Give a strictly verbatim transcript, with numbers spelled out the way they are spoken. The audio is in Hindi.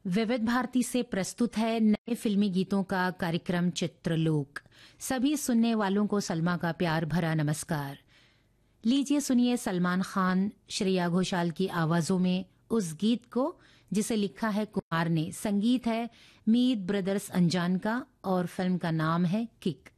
विविध भारती से प्रस्तुत है नए फिल्मी गीतों का कार्यक्रम चित्रलोक। सभी सुनने वालों को सलमा का प्यार भरा नमस्कार। लीजिए सुनिए सलमान खान, श्रेया घोषाल की आवाजों में उस गीत को जिसे लिखा है कुमार ने। संगीत है मीत ब्रदर्स अंजान का और फिल्म का नाम है किक।